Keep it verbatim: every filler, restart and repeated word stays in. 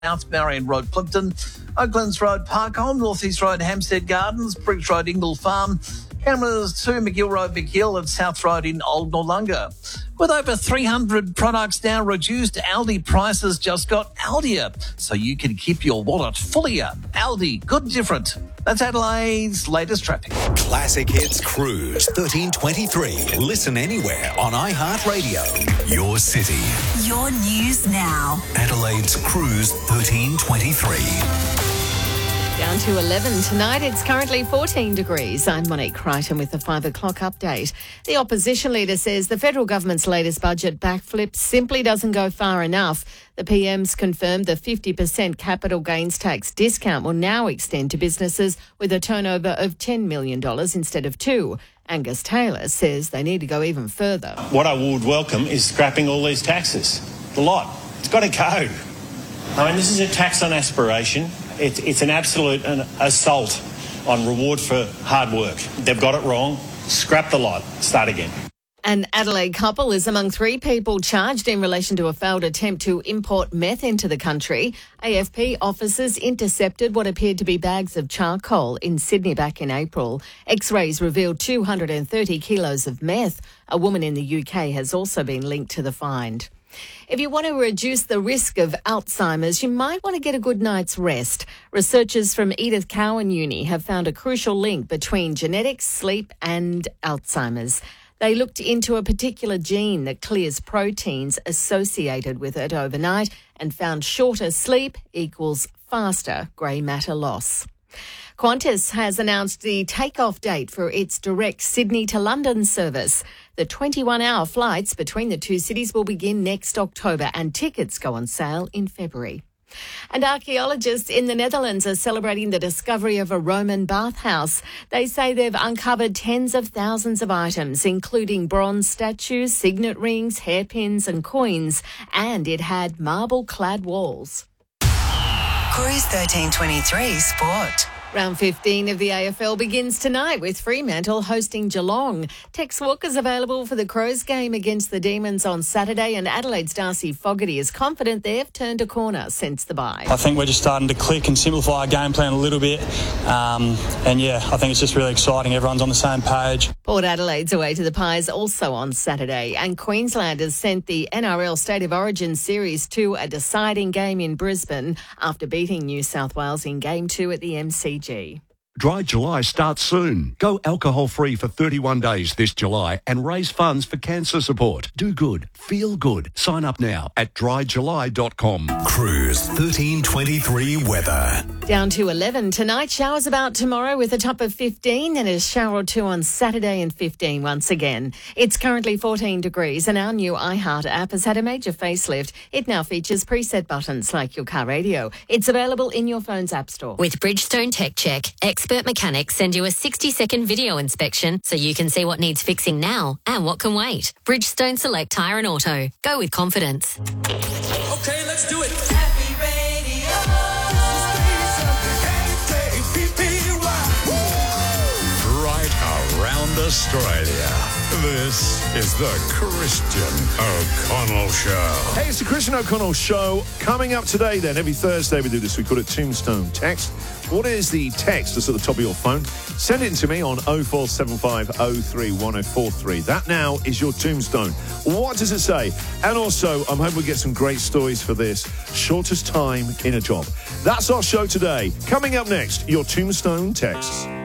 Mount Marion Road, Plimpton, Oaklands Road, Parkholme, North East Road, Hampstead Gardens, Briggs Road, Ingle Farm, cameras to McGill Road, Big Hill and South Road in Old Noarlunga. With over three hundred products now reduced, Aldi prices just got Aldier, so you can keep your wallet fullier. Aldi, good different. That's Adelaide's latest traffic. Classic Hits Cruise thirteen twenty-three. Listen anywhere on iHeartRadio. Your city. Your news now. Adelaide's Cruise thirteen twenty-three. Down to eleven tonight. It's currently fourteen degrees. I'm Monique Crichton with the five o'clock update. The opposition leader says the federal government's latest budget backflip simply doesn't go far enough. The P M's confirmed the fifty percent capital gains tax discount will now extend to businesses with a turnover of ten million dollars instead of two. Angus Taylor says they need to go even further. What I would welcome is scrapping all these taxes. The lot. It's got to go. I mean, this is a tax on aspiration. It's, it's an absolute an assault on reward for hard work. They've got it wrong. Scrap the lot. Start again. An Adelaide couple is among three people charged in relation to a failed attempt to import meth into the country. A F P officers intercepted what appeared to be bags of charcoal in Sydney back in April. X-rays revealed two hundred thirty kilos of meth. A woman in the U K has also been linked to the find. If you want to reduce the risk of Alzheimer's, you might want to get a good night's rest. Researchers from Edith Cowan Uni have found a crucial link between genetics, sleep and Alzheimer's. They looked into a particular gene that clears proteins associated with it overnight and found shorter sleep equals faster grey matter loss. Qantas has announced the takeoff date for its direct Sydney to London service. The twenty-one hour flights between the two cities will begin next October and tickets go on sale in February. And archaeologists in the Netherlands are celebrating the discovery of a Roman bathhouse. They say they've uncovered tens of thousands of items, including bronze statues, signet rings, hairpins and coins, and it had marble-clad walls. Cruise thirteen twenty-three Sport. Round fifteen of the A F L begins tonight with Fremantle hosting Geelong. Tex Walker's available for the Crows game against the Demons on Saturday, and Adelaide's Darcy Fogarty is confident they've turned a corner since the bye. I think we're just starting to click and simplify our game plan a little bit. Um, and yeah, I think it's just really exciting. Everyone's on the same page. Port Adelaide's away to the Pies also on Saturday, and Queensland has sent the N R L State of Origin series to a deciding game in Brisbane after beating New South Wales in Game two at the M C G. Dry July starts soon. Go alcohol-free for thirty-one days this July and raise funds for cancer support. Do good. Feel good. Sign up now at dry july dot com. Cruise thirteen twenty-three weather. Down to eleven tonight. Showers about tomorrow with a top of fifteen, and a shower or two on Saturday and fifteen once again. It's currently fourteen degrees, and our new iHeart app has had a major facelift. It now features preset buttons like your car radio. It's available in your phone's app store. With Bridgestone Tech Check, expert mechanics send you a sixty second video inspection so you can see what needs fixing now and what can wait. Bridgestone Select Tyre and Auto. Go with confidence. Okay, let's do it. Happy Radio. Right around Australia. This is the Christian O'Connell Show. Hey, it's the Christian O'Connell Show. Coming up today, then, every Thursday we do this. We call it Tombstone Text. What is the text that's at the top of your phone? Send it in to me on oh four seven five oh three one oh four three. That now is your tombstone. What does it say? And also, I'm hoping we get some great stories for this. Shortest time in a job. That's our show today. Coming up next, your Tombstone Texts.